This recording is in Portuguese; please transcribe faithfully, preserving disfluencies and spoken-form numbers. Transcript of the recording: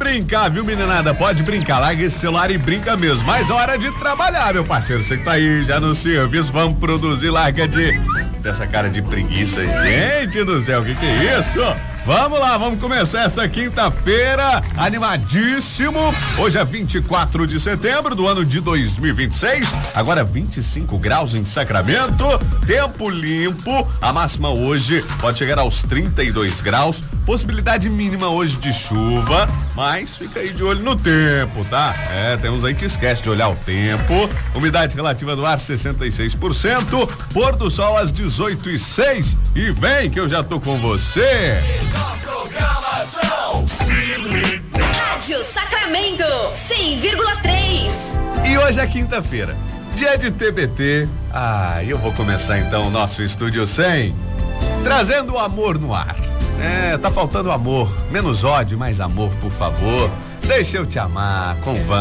brincar, viu, meninada? Pode brincar, larga esse celular e brinca mesmo. Mas hora de trabalhar, meu parceiro. Você que tá aí já no serviço, vamos produzir, larga de... dessa cara de preguiça. Gente do céu, o que que é isso? Vamos lá, vamos começar essa quinta-feira animadíssimo. Hoje é vinte e quatro de setembro do ano de dois mil e vinte e seis. Agora vinte e cinco graus em Sacramento. Tempo limpo. A máxima hoje pode chegar aos trinta e dois graus. Possibilidade mínima hoje de chuva, mas fica aí de olho no tempo, tá? É, temos aí que esquece de olhar o tempo. Umidade relativa do ar sessenta e seis por cento. Pôr do sol às dezoito e seis. E vem que eu já tô com você. Programação Rádio Sacramento cem vírgula três. E hoje é quinta-feira, dia de T B T. Ah, eu vou começar então o nosso Estúdio cem, trazendo o amor no ar. É, tá faltando amor, menos ódio, mais amor, por favor. Deixa eu te amar com Van.